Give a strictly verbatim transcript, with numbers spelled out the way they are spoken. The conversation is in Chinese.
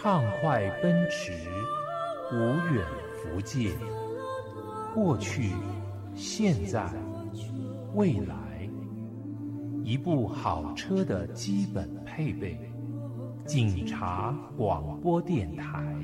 畅快奔驰，无远弗届。过去、现在、未来，一部好车的基本配备。警察广播电台。